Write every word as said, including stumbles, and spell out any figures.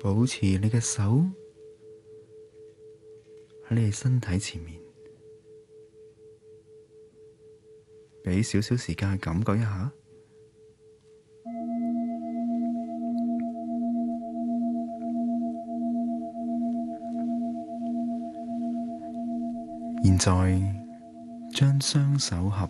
保持你嘅手喺你身體前面，畀少少時間去感覺一下。現在將雙手合